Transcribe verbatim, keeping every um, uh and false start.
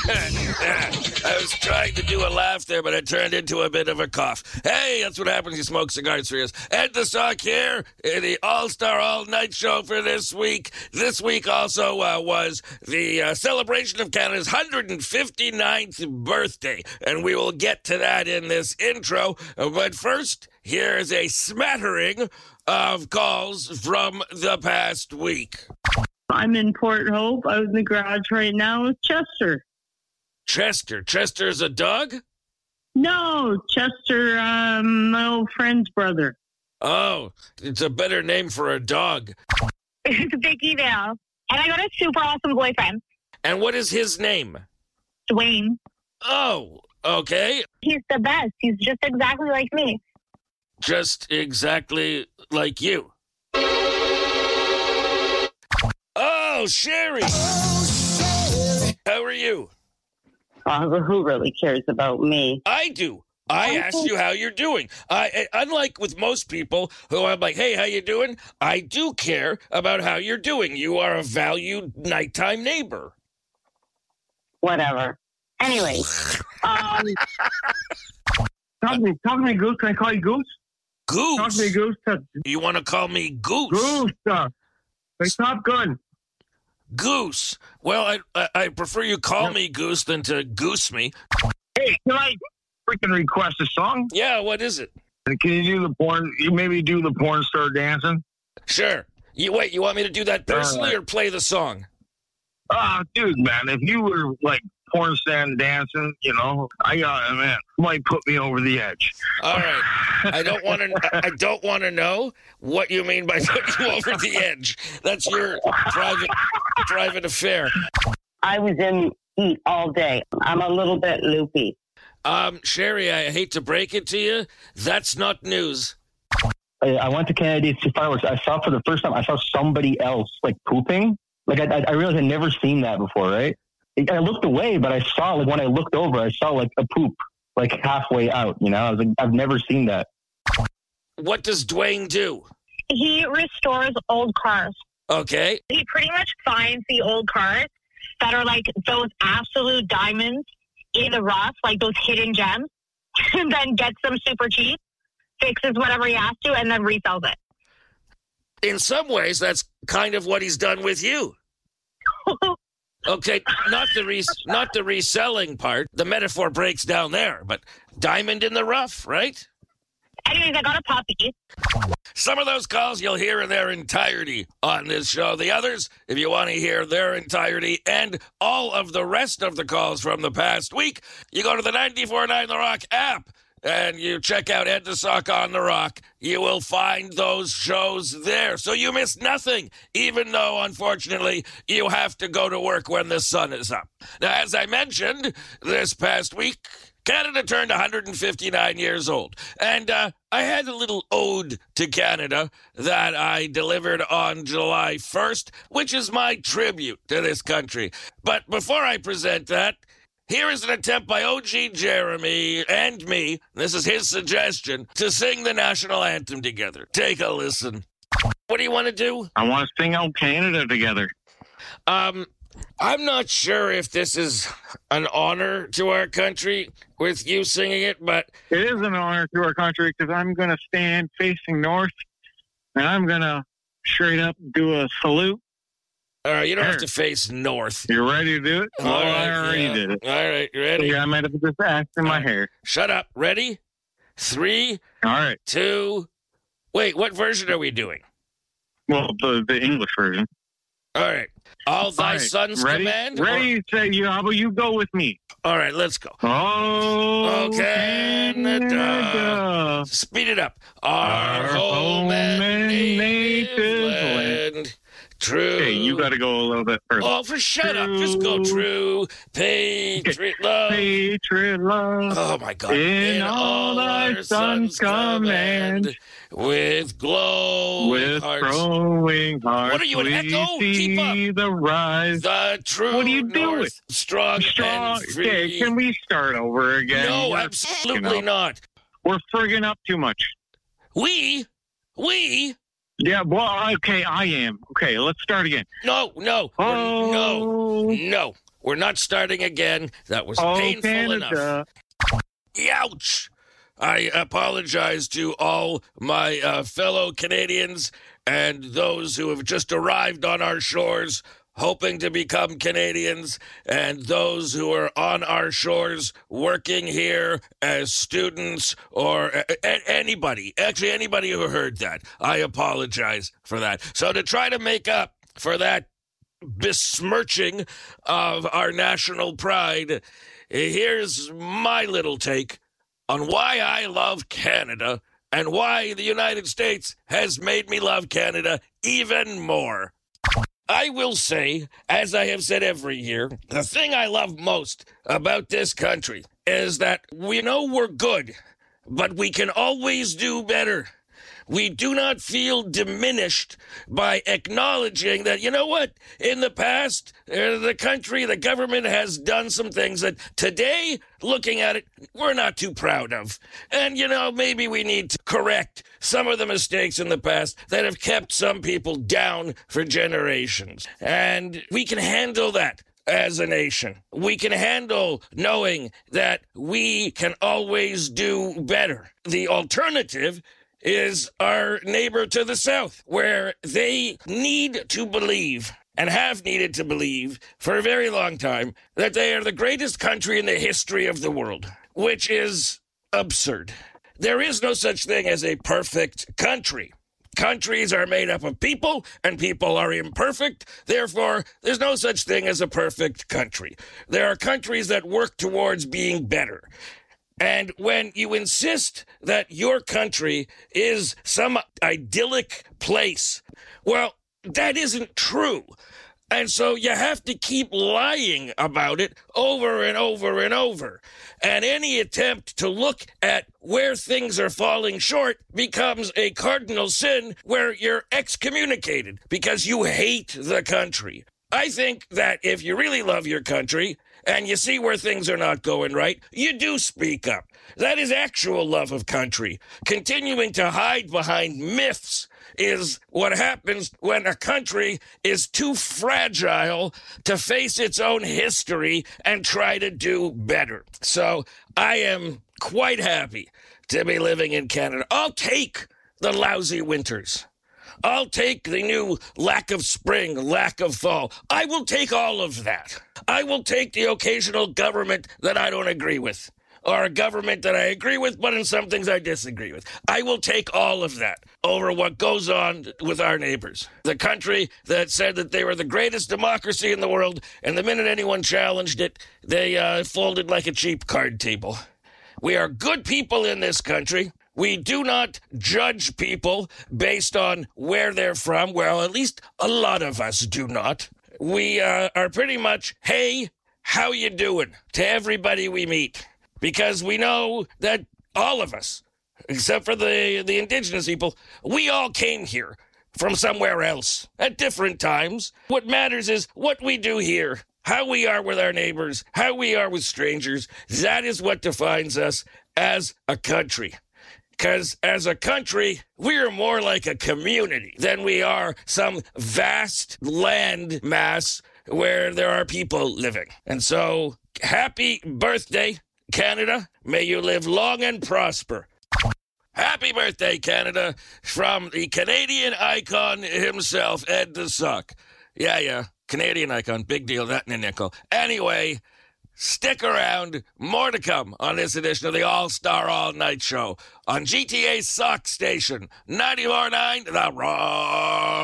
I was trying to do a laugh there, but it turned into a bit of a cough. Hey, that's what happens when you smoke cigars for years. Ed the Sock here, in the All-Star All-Night Show for this week. This week also uh, was the uh, celebration of Canada's one hundred fifty-ninth birthday, and we will get to that in this intro. But first, here's a smattering of calls from the past week. I'm in Port Hope. I was in the garage right now with Chester. Chester. Chester's a dog? No, Chester, um, my old friend's brother. Oh, it's a better name for a dog. It's Vicky Vale. And I got a super awesome boyfriend. And what is his name? Dwayne. Oh, okay. He's the best. He's just exactly like me. Just exactly like you. Oh, Sherry. Oh, Sherry. How are you? Uh, who really cares about me? I do. I asked you how you're doing. I, unlike with most people who I'm like, hey, how you doing? I do care about how you're doing. You are a valued nighttime neighbor. Whatever. Anyway. um, talk to me, talk to me, Goose. Can I call you Goose? Goose? Talk to me, Goose. You want to call me Goose? Goose. Uh, like Top Gun. Goose. Well, I, I I prefer you call yeah. me Goose than to goose me. Hey, can I freaking request a song? Yeah, what is it? Can you do the porn? You maybe do the porn star dancing? Sure. You wait. You want me to do that personally uh, or play the song? Ah, uh, dude, man, if you were like porn stand dancing, you know, I got uh, man, might put me over the edge. All right. I don't want to. I don't want to know what you mean by putting you over the edge. That's your private private affair. I was in heat all day. I'm a little bit loopy. Um, Sherry, I hate to break it to you. That's not news. I, I went to Canada to see fireworks. I saw for the first time. I saw somebody else like pooping. Like I, I realized I'd never seen that before. Right? I looked away, but I saw like when I looked over, I saw like a poop. Like halfway out, you know? I was like, I've never seen that. What does Dwayne do? He restores old cars. Okay. He pretty much finds the old cars that are like those absolute diamonds in the rough, like those hidden gems, and then gets them super cheap, fixes whatever he has to, and then resells it. In some ways, that's kind of what he's done with you. Okay, not the re- not the reselling part. The metaphor breaks down there, but diamond in the rough, right? Anyways, I got a puppy. Some of those calls you'll hear in their entirety on this show. The others, if you want to hear their entirety and all of the rest of the calls from the past week, you go to the ninety-four point nine The Rock app and you check out Ed the Sock on The Rock. You will find those shows there. So you miss nothing, even though, unfortunately, you have to go to work when the sun is up. Now, as I mentioned, this past week, Canada turned one hundred fifty-nine years old. And uh, I had a little ode to Canada that I delivered on July first, which is my tribute to this country. But before I present that, here is an attempt by O G Jeremy and me, this is his suggestion, to sing the national anthem together. Take a listen. What do you want to do? I want to sing out Canada together. Um, I'm not sure if this is an honor to our country with you singing it, but... It is an honor to our country because I'm going to stand facing north and I'm going to straight up do a salute. All right, you don't have to face north. You ready to do it? All oh, right, I already yeah. did it. All right, you ready? Yeah, I might have just asked in my right. hair. Shut up. Ready? Three. All right. Two. Wait, what version are we doing? Well, the, the English version. All right. All thy All right. sons ready? command? Ready? Or... Say, you, how about you go with me? All right, let's go. Oh, oh Canada. Canada. Speed it up. Our, Our home and native land. land. True. Okay, you got to go a little bit further. Oh, for shut true. up. Just go true. Patriot love. Patriot love. Oh, my God. In, In all thy sons command. command. With glowing With hearts. glowing hearts. What are you, an echo? Keep up. The rise. The true What are you doing? North, strong, strong and free. Okay, can we start over again? No, We're, absolutely you know, not. We're frigging up too much. We? We? Yeah, well, okay, I am. Okay, let's start again. No, no, oh. no, no. We're We're not starting again. That was Oh, painful enough. Canada. Ouch! I apologize to all my uh, fellow Canadians and those who have just arrived on our shores hoping to become Canadians, and those who are on our shores working here as students or a- a- anybody, actually anybody who heard that. I apologize for that. So to try to make up for that besmirching of our national pride, here's my little take on why I love Canada and why the United States has made me love Canada even more. I will say, as I have said every year, the thing I love most about this country is that we know we're good, but we can always do better. We do not feel diminished by acknowledging that, you know what, in the past, uh, the country, the government has done some things that today, looking at it, we're not too proud of. And, you know, maybe we need to correct some of the mistakes in the past that have kept some people down for generations. And we can handle that. As a nation, we can handle knowing that we can always do better. The alternative is our neighbor to the south, where they need to believe and have needed to believe for a very long time that they are the greatest country in the history of the world, which is absurd. There is no such thing as a perfect country. Countries are made up of people, and people are imperfect. Therefore, there's no such thing as a perfect country. There are countries that work towards being better. And when you insist that your country is some idyllic place, well, that isn't true. And so you have to keep lying about it over and over and over. And any attempt to look at where things are falling short becomes a cardinal sin where you're excommunicated because you hate the country. I think that if you really love your country and you see where things are not going right, you do speak up. That is actual love of country. Continuing to hide behind myths is what happens when a country is too fragile to face its own history and try to do better. So I am quite happy to be living in Canada. I'll take the lousy winters. I'll take the new lack of spring, lack of fall. I will take all of that. I will take the occasional government that I don't agree with, or a government that I agree with, but in some things I disagree with. I will take all of that over what goes on with our neighbors. The country that said that they were the greatest democracy in the world, and the minute anyone challenged it, they uh, folded like a cheap card table. We are good people in this country. We do not judge people based on where they're from. Well, at least a lot of us do not. We uh, are pretty much, hey, how you doing, to everybody we meet. Because we know that all of us, except for the, the indigenous people, we all came here from somewhere else at different times. What matters is what we do here, how we are with our neighbors, how we are with strangers. That is what defines us as a country. Because as a country, we are more like a community than we are some vast land mass where there are people living. And so, happy birthday, Canada. May you live long and prosper. Happy birthday, Canada, from the Canadian icon himself, Ed the Sock. Yeah, yeah, Canadian icon, big deal, that in a nickel. Anyway, stick around. More to come on this edition of the All-Star All-Night Show on G T A Sock Station, ninety-four point nine The Raw.